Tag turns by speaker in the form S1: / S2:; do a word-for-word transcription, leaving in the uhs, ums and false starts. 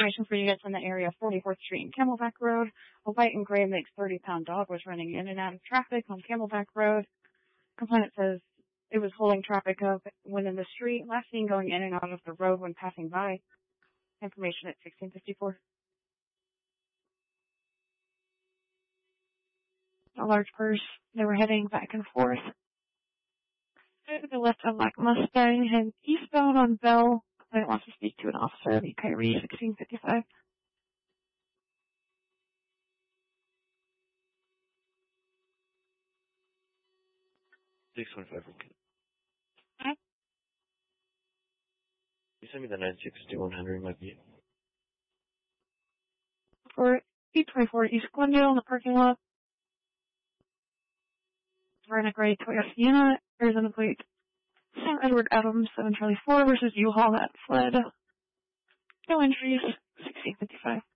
S1: information for units in the area of forty-fourth Street and Camelback Road. A white and gray mixed thirty pound dog was running in and out of traffic on Camelback Road. Complainant says it was holding traffic up when in the street, last seen going in and out of the road when passing by. Information at sixteen fifty-four. A large purse. They were heading back and forth. They left a black Mustang heading eastbound on Bell. They wants to speak to an officer of E Kyrie, sixteen fifty-five.
S2: six twenty-five from Kent.
S1: Huh?
S2: You send me the nine sixty-one hundred, might be.
S1: For eight twenty-four East Glendale in the parking lot. We're in a gray Toyota Sienna, Arizona plate. Sam Edward Adams, seven Charlie four versus U-Haul that fled. No injuries, sixteen fifty-five.